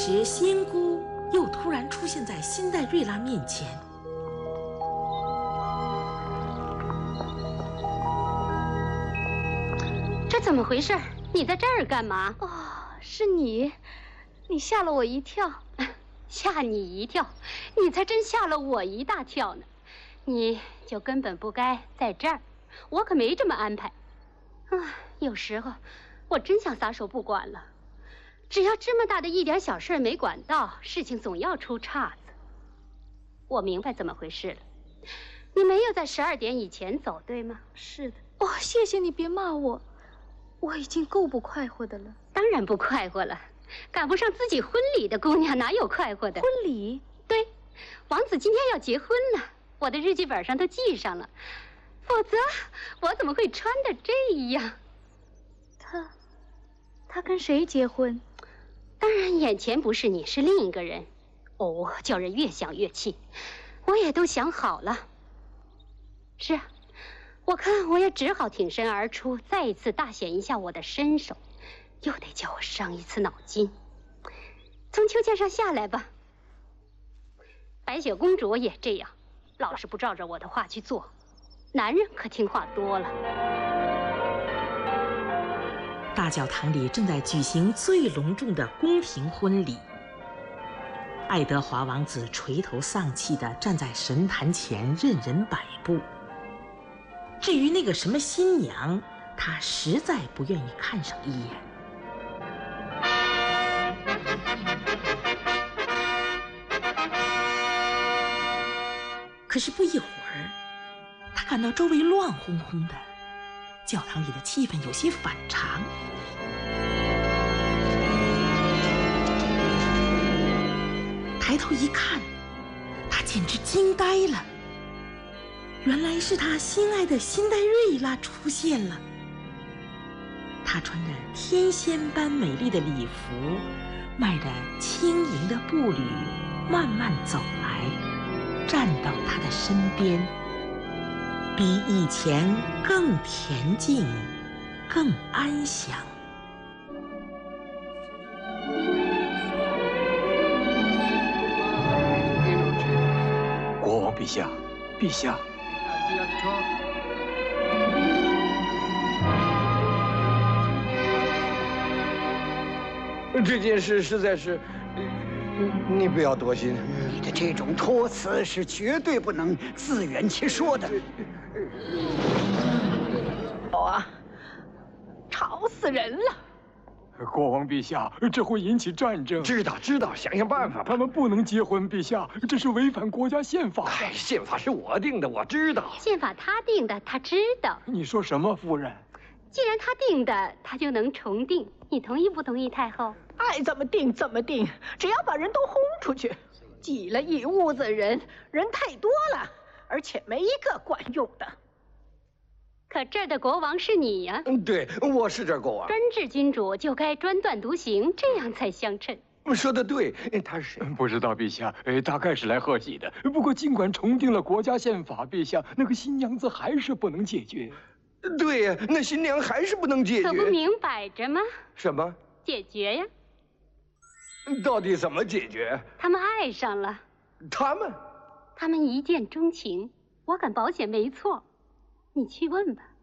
时仙姑又突然出现在辛黛瑞拉面前。 这怎么回事？你在这儿干嘛？ 哦，是你，你吓了我一跳。 吓你一跳？你才真吓了我一大跳呢。你就根本不该在这儿，我可没这么安排。有时候我真想撒手不管了。只要这么大的一点小事没管到，事情总要出岔子。我明白怎么回事了。你没有在12点以前走，对吗？ 是的。哦，谢谢你，别骂我，我已经够不快活的了。 当然不快活了，赶不上自己婚礼的姑娘哪有快活的？ 婚礼？ 对，王子今天要结婚了，我的日记本上都记上了，否则我怎么会穿得这样？ 他跟谁结婚？ 当然眼前不是你，是另一个人。哦，叫人越想越气。我也都想好了。是啊，我看我也只好挺身而出，再一次大显一下我的身手，又得叫我伤一次脑筋。从秋千上下来吧。白雪公主也这样，老是不照着我的话去做。男人可听话多了。 大教堂里正在举行最隆重的宫廷婚礼。爱德华王子垂头丧气地站在神坛前，任人摆布。至于那个什么新娘，他实在不愿意看上一眼。可是不一会儿，他感到周围乱哄哄的，教堂里的气氛有些反常。抬头一看，他简直惊呆了。原来是他心爱的辛黛瑞拉出现了。她穿着天仙般美丽的礼服，迈着轻盈的步履，慢慢走来，站到他的身边，比以前更恬静，更安详。 国王陛下，陛下。 这件事实在是，你不要多心。 你的这种托辞是绝对不能自圆其说的。 啊，吵死人了！ 国王陛下，这会引起战争。 知道，想想办法吧。 他们不能结婚，陛下，这是违反国家宪法的。 宪法是我定的，我知道。 宪法他定的，他知道。 你说什么，夫人？ 既然他定的，他就能重定。你同意不同意，太后？ 爱怎么定怎么定，只要把人都轰出去。挤了一屋子人，人太多了，而且没一个管用的。 可这儿的国王是你呀。 对，我是这儿国王。 专制君主就该专断独行，这样才相称。 说得对，他是谁？ 不知道，陛下，大概是来贺喜的。不过尽管重定了国家宪法，陛下，那个新娘子还是不能解决。 对呀，那新娘还是不能解决。 可不明摆着吗？ 什么？ 解决呀。 到底怎么解决？ 他们爱上了。 他们一见钟情，我敢保险没错。你去问吧。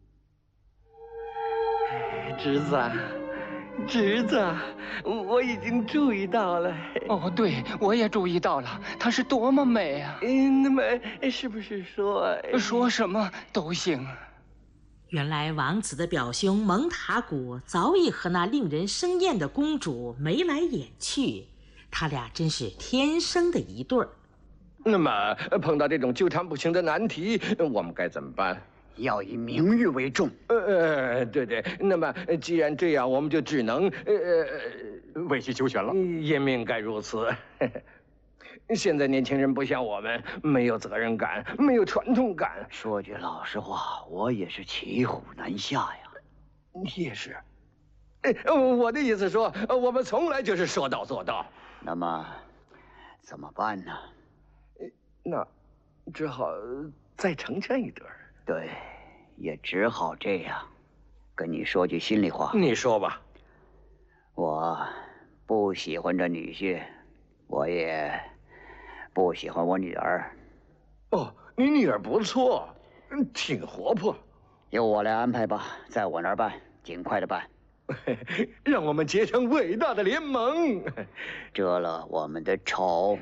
侄子，我已经注意到了。 哦，对，我也注意到了，她是多么美啊！ 那么是不是说什么都行？ 原来王子的表兄蒙塔古早已和那令人生厌的公主眉来眼去，他俩真是天生的一对儿。 那么碰到这种纠缠不清的难题，我们该怎么办？ 要以名誉为重。 对。那么既然这样，我们就只能委曲求全了。 也命该如此。现在年轻人不像我们，没有责任感，没有传统感。 说句老实话，我也是骑虎难下呀。 你也是。我的意思说，我们从来就是说到做到。 那么怎么办呢？ 那只好再成全一对儿。 对，也只好这样。跟你说句心里话。 你说吧。 我不喜欢这女婿，我也不喜欢我女儿。 哦，你女儿不错，挺活泼。 由我来安排吧，在我那儿办，尽快的办。 让我们结成伟大的联盟， 遮了我们的丑。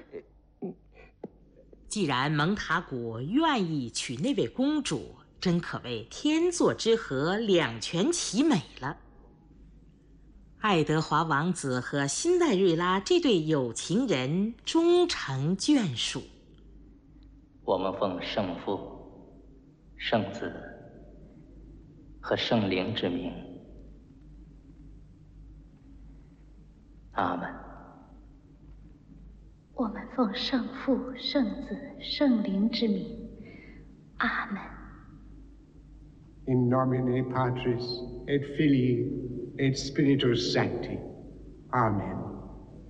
既然蒙塔古愿意娶那位公主，真可谓天作之合，两全其美了。爱德华王子和辛黛瑞拉这对有情人终成眷属。 我们奉圣父、圣子和圣灵之名，阿门。 我们奉圣父、圣子、圣灵之名，阿门。 In nomine Patris et Filii et Spiritus Sancti. Amen.